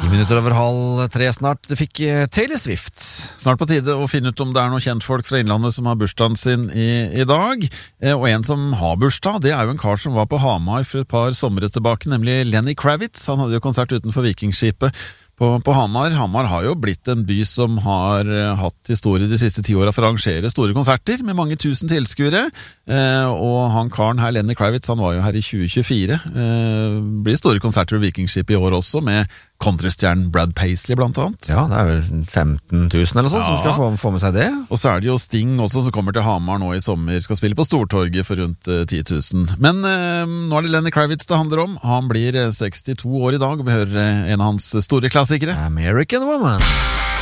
10 minutter over 2:30 snart. Det fikk Taylor Swift. Snart på tide å finne ut om det noen kjentfolk fra Innlandet som har bursdagen sin i dag. Og en som har bursdag, det jo en kar som var på Hamar for et par somre tilbake, nemlig Lenny Kravitz. Han hadde jo konsert utenfor Vikingskipet på Hamar. Hamar har jo blitt en by som har hatt historie de siste 10 årene for å arrangere store konserter med mange tusen tilskuere. Og han karen her, Lenny Kravitz, han var jo her i 2024. Blir store konserter i Vikingskipet i år også, med countrystjernen Brad Paisley blant annet. Ja, det vel 15 000 eller sånt som skal få med seg det. Og så det jo Sting også som kommer til Hamar nå i sommer, skal spille på Stortorget for rundt 10 000. Men nå det Lenny Kravitz det handler om. Han blir 62 år i dag, og vi hører en av hans store klassikere. American Woman.